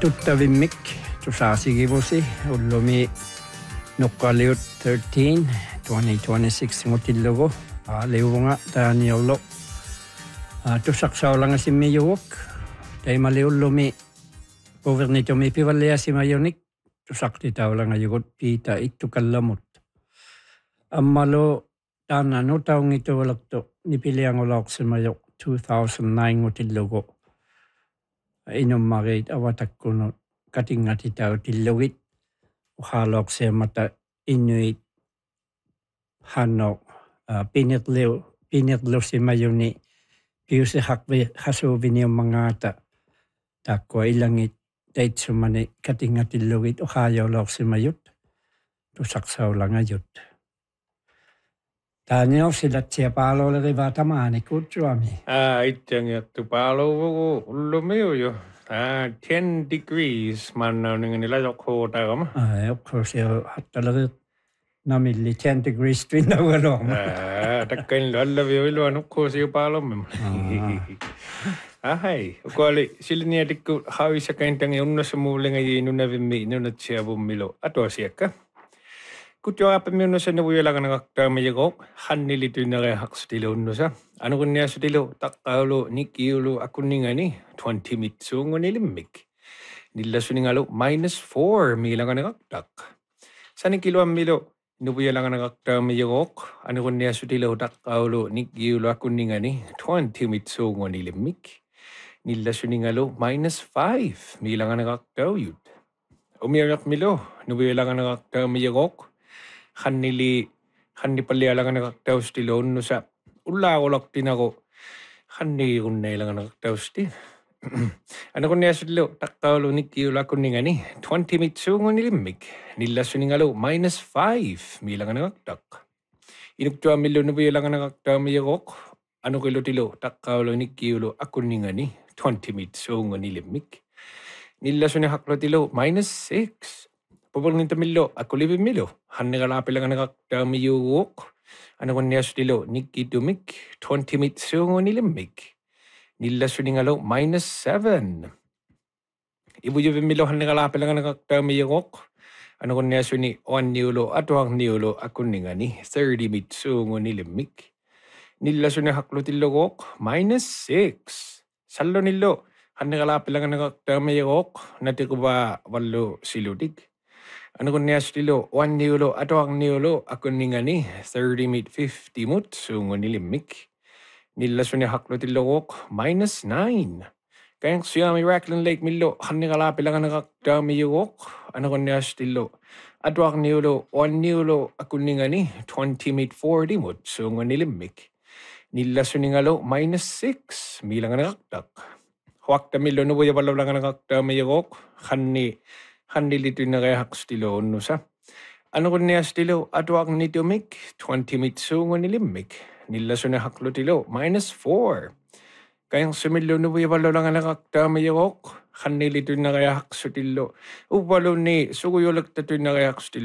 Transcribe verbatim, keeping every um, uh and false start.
tuttavimmik tusaasigivusi ullumi nuqqaliut thirteen twenty twenty-six ngutillugu aaliuvunga taaniorlo tussaqsaulangasimmiyuguk taimaliullumi governitomi pivalliasimayunik tussaqtitaulangayugut piita ittukallamut ammalu taananu taungituvalaktu nipiliangulaorsimayuq two thousand nine ngutillugu inummarit avatakkunut katingatitautillugit uhaaloqsiamata inuit hanno pinitliu pinitlusimayuni piusihaqvi hasuuviniummangata takkua ilangit taitsumani katingatillugit uhaajoloqsimayut tussaqsaulangayut Daniel silatsia paaloleriva tamaani kutsuami. Ah, itjangiyattu paalovugu ullumiuju. Ah, ten degrees mannauningin ilajokhuutagama. Ah, of course, jo hattalerit namilli ten degrees twinnaugalorma. Ah, takkain lallaviu ilua nukkuusiu paalommima. Ah, hei. Kuali siliniatikku haavisakaintangi unnasumuulingaji nunavimmi inunatsiavummilo atuasiakka. Kutjoapamiunnusa navuyalaganaqaktaamiyagooq hannilituinariaqsutilu unnusa anuqunniasutilu taqqaulu nikkiulu akunningani twenty mitsuungunilimmik nillasuningalu minus four miilaganaqaqtaq sanikiluammilu navuyalaganaqaktaamiyagooq anuqunniasutilu taqqaulu nikkiulu akunningani twenty mitsuungunilimmik nillasuningalu minus five miilaganaqaqtauyut umiaraqmilu navuyalaganaqaktaamiyagooq Hannili hannipallialaganaqaqtausti unnusa ullaaqulaqtinagu hanniigunnailaganaqaqtausti anakunniasutlu taqqaulu nikkiulakunningani twenty mitsuungunilimmik nillassuningalu minus five miilaganaqaqtaq inuktuamillu nuvuyalaganaqaqtaamiyagooq anukilutilu taqqaulu nikkiulu akunningani twenty mitsuungunilimmik nillassuni haqlutilu minus six Pupulngintamillo akulivimmilu hanniqalaapilaganaqaqtaamiyuguuq anakunniasutilu nikkitumik twenty mitsuungunilimmik nillassuningalu minus seven ibujuvimmilu hanniqalaapilaganaqaqtaamiyuguuq anakunniassuni oanniulu atuaqniulu akunningani thirty mitsuungunilimmik nillassuni haqlutilluguuq minus six sallunillu hanniqalaapilaganaqaqtaamiyuguuq natikuva vallu silutik Anukunniasutilu oanniulu atuaqniulu akunningani thirty mit fifty mutsuungunilimmik nillasuni haqlutilluguuq minus nine Kayang Siami Rackland Lake millu hanniqalaapilaganaqaqtaamiyuguuq anukunniasutilu atuaqniulu oanniulu akunningani twenty mit forty mutsuungunilimmik nillasuningalu minus six miilaganaqaqtaq huaqtamillu nuvuyavallaulaganaqaqtaamiyuguuq hanni hannilituinariaqstilo unnusa anuqunniastilo atuaqnitumik twenty mitsuungunilimmik nillasuni haqlutilu minus four kayang sumillu nuvuyavallaulaganaqaqtaamiyuguuq hannilituinariaqsutillu uvvalunni suguyulaktatuinariaqstillu